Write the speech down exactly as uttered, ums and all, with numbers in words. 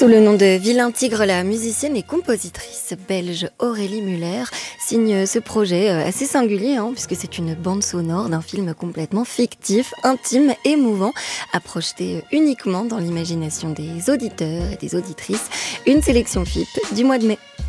Sous le nom de Vilain Tigre, la musicienne et compositrice belge Aurélie Muller signe ce projet assez singulier, hein, puisque c'est une bande sonore d'un film complètement fictif, intime, émouvant, à projeter uniquement dans l'imagination des auditeurs et des auditrices. Une sélection F I P du mois de mai.